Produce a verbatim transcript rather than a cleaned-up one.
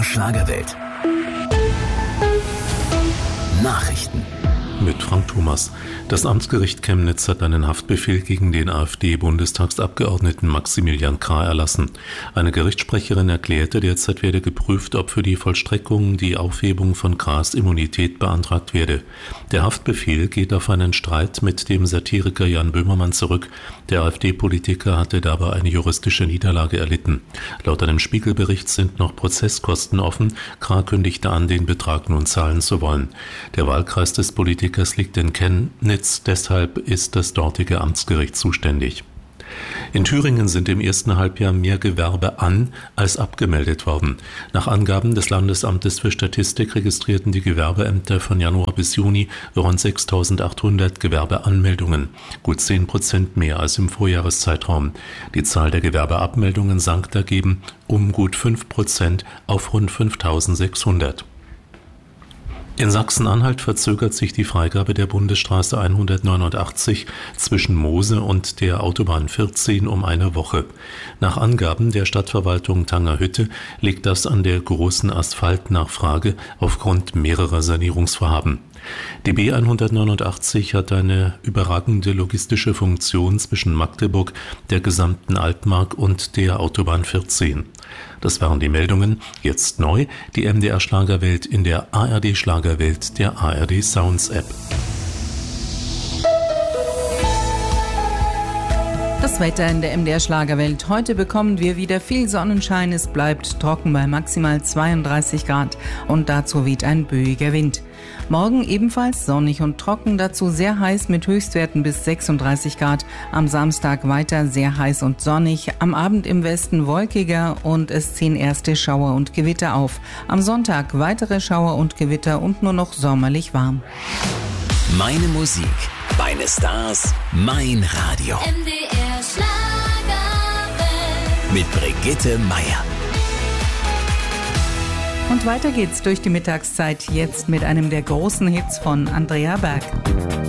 Schlagerwelt. Nachrichten. Mit Frank Thomas. Das Amtsgericht Chemnitz hat einen Haftbefehl gegen den AfD-Bundestagsabgeordneten Maximilian Krah erlassen. Eine Gerichtssprecherin erklärte, derzeit werde geprüft, ob für die Vollstreckung die Aufhebung von Krahs Immunität beantragt werde. Der Haftbefehl geht auf einen Streit mit dem Satiriker Jan Böhmermann zurück. Der AfD-Politiker hatte dabei eine juristische Niederlage erlitten. Laut einem Spiegelbericht sind noch Prozesskosten offen. Krah kündigte an, den Betrag nun zahlen zu wollen. Der Wahlkreis des Politikers liegt in Chemnitz, deshalb ist das dortige Amtsgericht zuständig. In Thüringen sind im ersten Halbjahr mehr Gewerbe an als abgemeldet worden. Nach Angaben des Landesamtes für Statistik registrierten die Gewerbeämter von Januar bis Juni rund sechstausendachthundert Gewerbeanmeldungen, gut zehn Prozent mehr als im Vorjahreszeitraum. Die Zahl der Gewerbeabmeldungen sank dagegen um gut fünf Prozent auf rund fünftausendsechshundert. In Sachsen-Anhalt verzögert sich die Freigabe der Bundesstraße hundertneunundachtzig zwischen Moose und der Autobahn vierzehn um eine Woche. Nach Angaben der Stadtverwaltung Tangerhütte liegt das an der großen Asphaltnachfrage aufgrund mehrerer Sanierungsvorhaben. Die B hundertneunundachtzig hat eine überragende logistische Funktion zwischen Magdeburg, der gesamten Altmark und der Autobahn vierzehn. Das waren die Meldungen. Jetzt neu, die M D R Schlagerwelt in der A R D Schlagerwelt der A R D Sounds App. Das Wetter in der M D R Schlagerwelt. Heute bekommen wir wieder viel Sonnenschein. Es bleibt trocken bei maximal zweiunddreißig Grad und dazu weht ein böiger Wind. Morgen ebenfalls sonnig und trocken, dazu sehr heiß mit Höchstwerten bis sechsunddreißig Grad. Am Samstag weiter sehr heiß und sonnig. Am Abend im Westen wolkiger und es ziehen erste Schauer und Gewitter auf. Am Sonntag weitere Schauer und Gewitter und nur noch sommerlich warm. Meine Musik, meine Stars, mein Radio. M D R Schlagerwelt. Mit Brigitte Meier. Und weiter geht's durch die Mittagszeit jetzt mit einem der großen Hits von Andrea Berg.